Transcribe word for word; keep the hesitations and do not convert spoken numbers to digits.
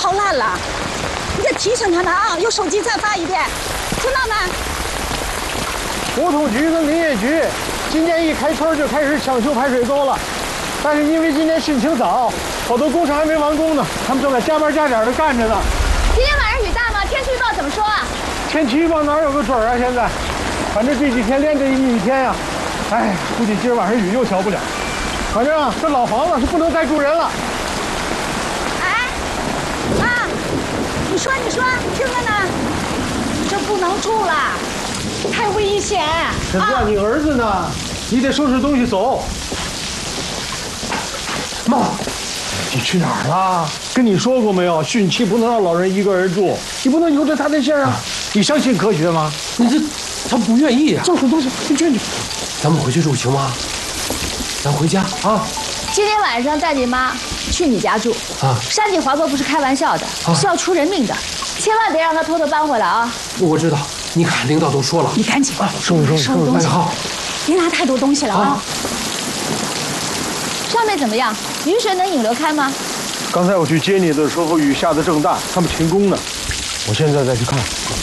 跑烂了。你得提醒他们啊，有手机再发一遍，听到没？ 物通局跟林业局今年一开春就开始抢修排水沟了，但是因为今年汛情早，好多工程还没完工呢，他们正在加班加点的干着呢。 今天晚上雨大吗？天气预报怎么说啊？ 天气预报哪有个准儿啊？现在，反正这几天连着一雨天呀、啊，哎，估计今儿晚上雨又小不了。反正啊，这老房子是不能再住人了。 哎，啊，你说你说，听着呢，这不能住了，太危险。 陈子，啊、你儿子呢？你得收拾东西走。妈，你去哪儿了？跟你说过没有？汛期不能让老人一个人住，你不能由着他的性啊！你相信科学吗？ 你这，他不愿意啊！ 收拾东西，你去你。 咱们回去住行吗？咱回家啊！ 今天晚上带你妈去你家住啊！山井华哥不是开玩笑的，啊、是要出人命的，千万别让他偷偷搬回来啊！ 我知道，你看领导都说了， 你赶紧啊，收拾收拾收拾东西， 好， 别拿太多东西了啊！啊上面怎么样？雨水能引流开吗？ 刚才我去接你的时候，雨下得正大，他们停工呢。我现在再去看。